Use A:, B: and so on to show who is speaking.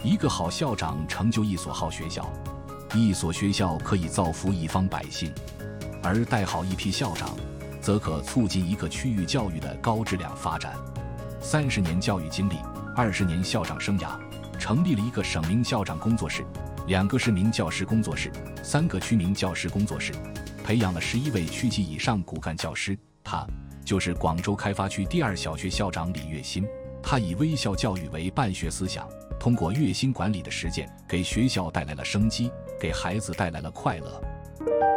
A: 一个好校长成就一所好学校，一所学校可以造福一方百姓，而带好一批校长，则可促进一个区域教育的高质量发展。30年教育经历，20年校长生涯，成立了一个省名校长工作室，2个市民教师工作室，3个区名教师工作室，培养了11位区级以上骨干教师。他就是广州开发区第2小学校长李月新。他以微校教育为办学思想，通过月薪管理的实践，给学校带来了生机，给孩子带来了快乐。